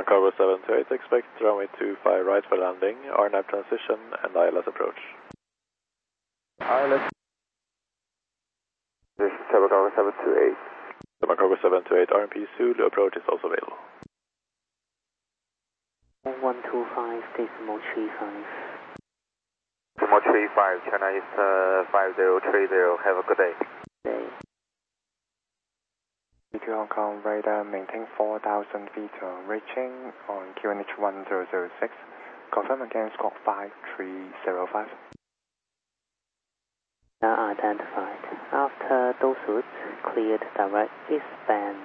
Cargo 728, expect runway 25 right for landing, RNAV transition and ILS approach. ILS. This is Tower Cargo 728. Tower Cargo 728, RMP Zulu approach is also available. 125, decimal 35. Decimal 35, China is 5030, have a good day. Day. V2 Hong Kong radar maintain 4,000 feet, reaching on QNH 1006. Confirm again, squawk 5305. Identified. After those routes, cleared direct eastbound.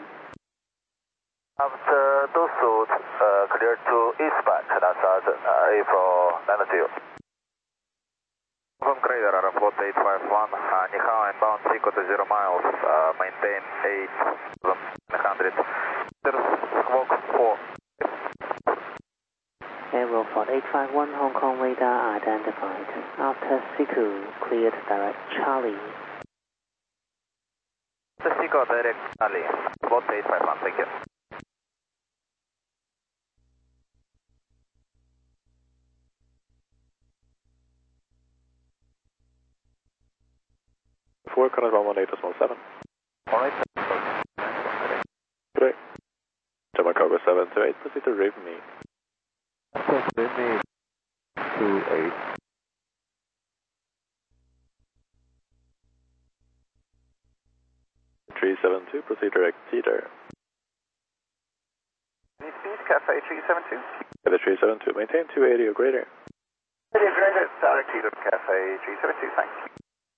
After those routes, clear to eastbound, China South, April 90. Confirm clear, report 851, Nihao inbound, equal to 0 miles, maintain 8,100. Squawk 4. Aeroflot 851 Hong Kong radar identified. After Siku, cleared direct Charlie. The Seagull direct Charlie, report 851, thank you. Four, Contact 118.7. Alright. Good day. Tower Cargo 728, proceed to RIV me. Remain 28. .372, proceed direct Teeter. Any speed, Cafe 372? Cafe 372, maintain 280 or greater. 280 or greater, direct Teeter, Cafe 372, thanks.